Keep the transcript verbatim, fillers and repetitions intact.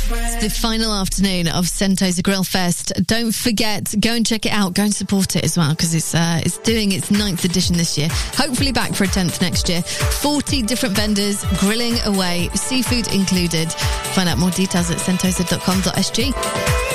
It's the final afternoon of Sentosa Grill Fest. Don't forget, go and check it out. Go and support it as well, because it's uh, it's doing its ninth edition this year. Hopefully back for a tenth next year. forty different vendors grilling away, seafood included. Find out more details at sentosa dot com dot s g.